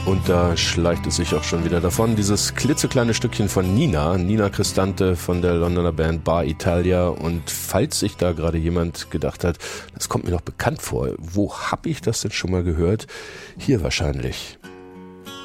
Und da schleicht es sich auch schon wieder davon. Dieses klitzekleine Stückchen von Nina Cristante von der Londoner Band Bar Italia. Und falls sich da gerade jemand gedacht hat, das kommt mir doch bekannt vor, wo habe ich das denn schon mal gehört? Hier wahrscheinlich.